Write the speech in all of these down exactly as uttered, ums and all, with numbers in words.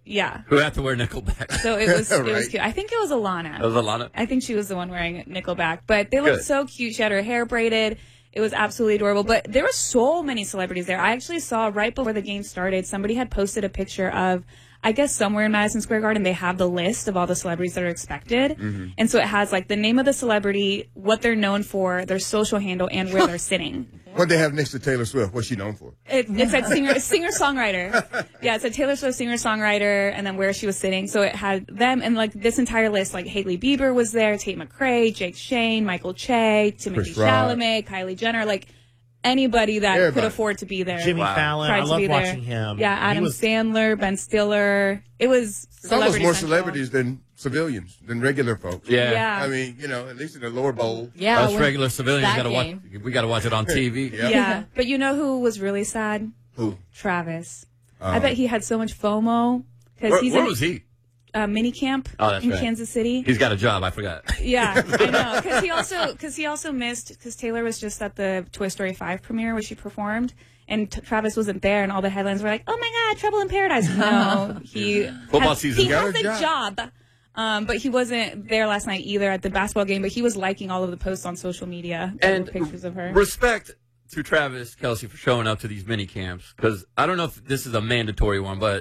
Yeah. Who had to wear Nickelback? So it was, Right. it was cute. I think it was Alana. It was Alana? I think she was the one wearing Nickelback. But they looked Good. so cute. She had her hair braided. It was absolutely adorable. But there were so many celebrities there. I actually saw right before the game started, somebody had posted a picture of, I guess somewhere in Madison Square Garden, they have the list of all the celebrities that are expected. Mm-hmm. And so it has like the name of the celebrity, what they're known for, their social handle, and where they're sitting. What they have next to Taylor Swift? What's she known for? It, it said singer, singer songwriter. Yeah, it said Taylor Swift singer songwriter, and then where she was sitting. So it had them and like this entire list. Like Hailey Bieber was there, Tate McRae, Jake Shane, Michael Che, Timothy Chris Rock. Chalamet, Kylie Jenner. Like anybody that Everybody. could afford to be there. Jimmy Wow. Fallon. tried I to love be there. watching him. Yeah, He Adam was- Sandler, Ben Stiller. It was It's almost celebrity more central. celebrities than civilians, than regular folks. Yeah. Yeah. I mean, you know, at least in the lower bowl. Yeah, Us when- regular civilians that got to watch. game. We got to watch it on T V. Yeah. Yeah, but you know who was really sad? Who? Travis. Oh. I bet he had so much FOMO because Where, he's where in was he? a mini camp Oh, that's in right. Kansas City. He's got a job. I forgot. Yeah, I know. Because he also because he also missed because Taylor was just at the Toy Story five premiere where she performed, and t- Travis wasn't there, and all the headlines were like, "Oh my God, Trouble in Paradise!" No, he Football has, season. He Got has a a job, um, but he wasn't there last night either at the basketball game. But he was liking all of the posts on social media And pictures of her. respect to Travis Kelce for showing up to these mini camps because I don't know if this is a mandatory one, but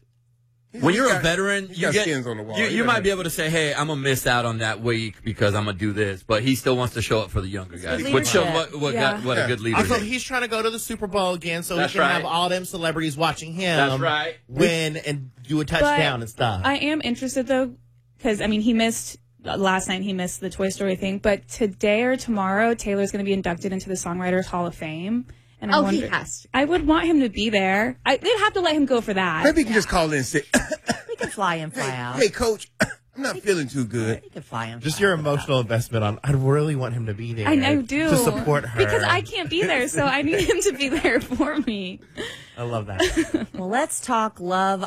when He's you're got- a veteran, he's you got get skins on the wall. you, He you doesn't might have- be able to say, "Hey, I'm gonna miss out on that week because I'm gonna do this," but he still wants to show up for the younger guys, his which shows leadership. what what, Yeah. got, what Yeah. a good leader Also, is. he's trying to go to the Super Bowl again so That's he can right. have all them celebrities watching him That's right. win and do a touchdown and stuff. I am interested though, because I mean he missed last night. He missed the Toy Story thing, but today or tomorrow, Taylor's going to be inducted into the Songwriters Hall of Fame. And I Oh, he wonder, has to. I would want him to be there. I, they'd have to let him go for that. Maybe he can just call in and say, He can fly in, fly out. hey, coach, I'm not feeling too good. He can fly in. Just fly your out. emotional investment on. I really want him to be there. I, I do to support her because I can't be there, so I need him to be there for me. I love that. Well, let's talk love